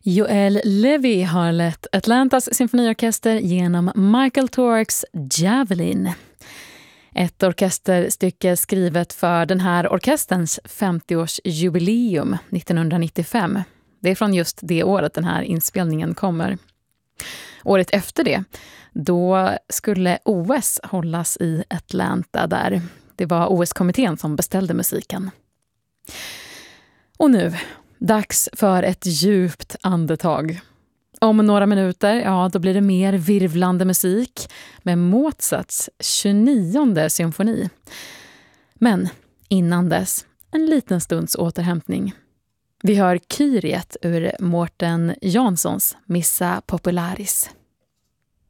Joel Levy har lett Atlantas symfoniorkester genom Michael Torks Javelin. Ett orkesterstycke skrivet för den här orkesterns 50-årsjubileum 1995. Det är från just det året den här inspelningen kommer. Året efter det, då skulle OS hållas i Atlanta där. Det var OS-kommittén som beställde musiken. Och nu, dags för ett djupt andetag. Om några minuter, ja, då blir det mer virvlande musik med Mozarts 29:e symfoni. Men innan dess, en liten stunds återhämtning. Vi hör Kyriet ur Mårten Janssons Missa Popularis.